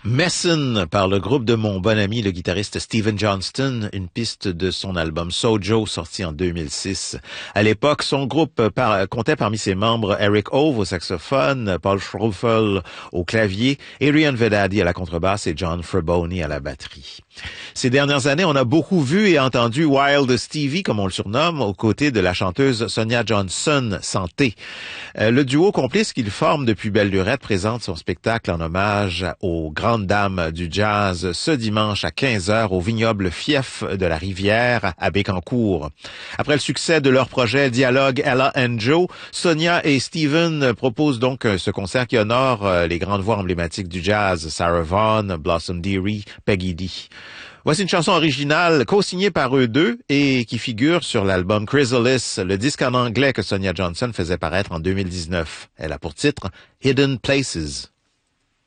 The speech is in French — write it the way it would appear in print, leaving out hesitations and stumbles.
Messin par le groupe de mon bon ami le guitariste Steven Johnston, une piste de son album Sojo sorti en 2006. À l'époque, son groupe comptait parmi ses membres Eric Ove au saxophone, Paul Schroeffel au clavier, Adrian Vedadi à la contrebasse et John Fraboni à la batterie. Ces dernières années, on a beaucoup vu et entendu Wild Stevie, comme on le surnomme, aux côtés de la chanteuse Sonia Johnson, Santé. Le duo complice qu'il forme depuis belle lurette présente son spectacle en hommage aux grandes dames du jazz ce dimanche à 15h au vignoble Fief de la Rivière à Bécancour. Après le succès de leur projet Dialogue Ella and Joe, Sonia et Steven proposent donc ce concert qui honore les grandes voix emblématiques du jazz, Sarah Vaughan, Blossom Dearie, Peggy D. Voici une chanson originale co-signée par eux deux et qui figure sur l'album Chrysalis, le disque en anglais que Sonia Johnson faisait paraître en 2019. Elle a pour titre Hidden Places.